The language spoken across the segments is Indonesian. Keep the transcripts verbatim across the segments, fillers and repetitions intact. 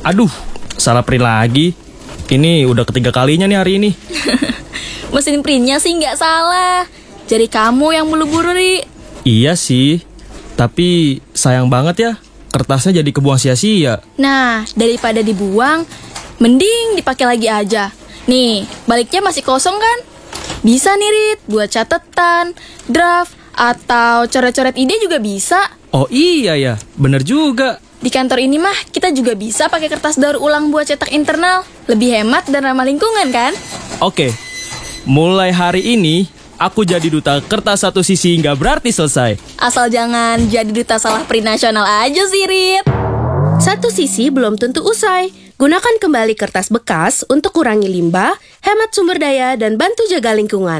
Aduh, salah print lagi. Ini udah ketiga kalinya nih hari ini. Mesin printnya sih nggak salah. Jadi kamu yang buru-buru, Ri. Iya sih, tapi sayang banget ya, kertasnya jadi kebuang sia-sia. Nah, daripada dibuang, mending dipakai lagi aja. Nih, baliknya masih kosong kan? Bisa nih, Rit, buat catatan, draft, atau coret-coret ide juga bisa. Oh iya ya, bener juga. Di kantor ini mah kita juga bisa pakai kertas daur ulang buat cetak internal. Lebih hemat dan ramah lingkungan kan? Oke, mulai hari ini aku jadi duta kertas satu sisi nggak berarti selesai. Asal jangan jadi duta salah print nasional aja sih, Rit. Satu sisi belum tentu usai. Gunakan kembali kertas bekas untuk kurangi limbah, hemat sumber daya, dan bantu jaga lingkungan.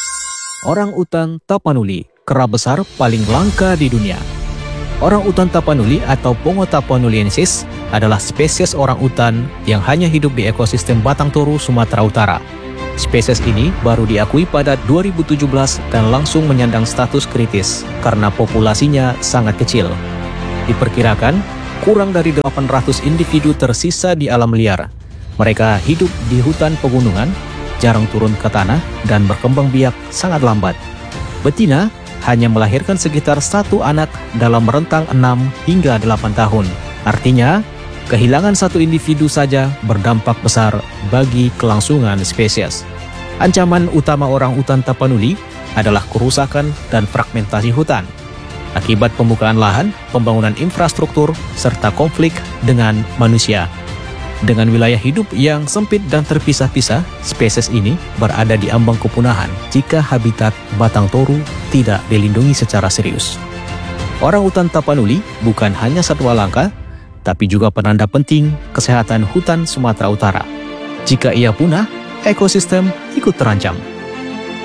Orang utan Tapanuli, kera besar paling langka di dunia. Orang utan Tapanuli atau Pongo tapanuliensis adalah spesies orang utan yang hanya hidup di ekosistem Batang Toru, Sumatera Utara. Spesies ini baru diakui pada dua ribu tujuh belas dan langsung menyandang status kritis karena populasinya sangat kecil. Diperkirakan, kurang dari delapan ratus individu tersisa di alam liar. Mereka hidup di hutan pegunungan, jarang turun ke tanah, dan berkembang biak sangat lambat. Betina hanya melahirkan sekitar satu anak dalam rentang enam hingga delapan tahun. Artinya, kehilangan satu individu saja berdampak besar bagi kelangsungan spesies. Ancaman utama orang utan Tapanuli adalah kerusakan dan fragmentasi hutan akibat pembukaan lahan, pembangunan infrastruktur, serta konflik dengan manusia. Dengan wilayah hidup yang sempit dan terpisah-pisah, spesies ini berada di ambang kepunahan jika habitat Batang Toru tidak dilindungi secara serius. Orang utan Tapanuli bukan hanya satwa langka, tapi juga penanda penting kesehatan hutan Sumatera Utara. Jika ia punah, ekosistem ikut terancam.